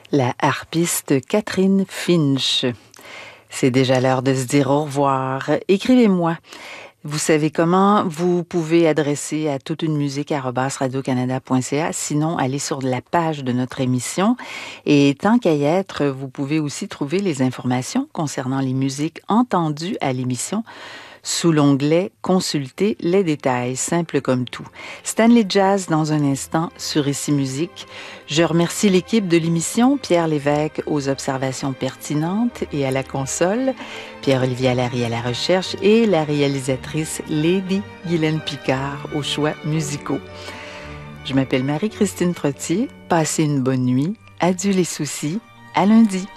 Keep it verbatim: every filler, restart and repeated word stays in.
la harpiste Catherine Finch. C'est déjà l'heure de se dire au revoir. Écrivez-moi. Vous savez comment? Vous pouvez adresser à toute une musique arobase radiocanada point c a. Sinon, allez sur la page de notre émission. Et tant qu'à y être, vous pouvez aussi trouver les informations concernant les musiques entendues à l'émission sous l'onglet « Consulter les détails », simple comme tout. Stanley Jazz dans un instant sur Ici Musique. Je remercie l'équipe de l'émission, Pierre Lévesque aux observations pertinentes et à la console, Pierre-Olivier Allary à la recherche et la réalisatrice Lady Guylaine Picard aux choix musicaux. Je m'appelle Marie-Christine Trottier. Passez une bonne nuit. Adieu les soucis. À lundi.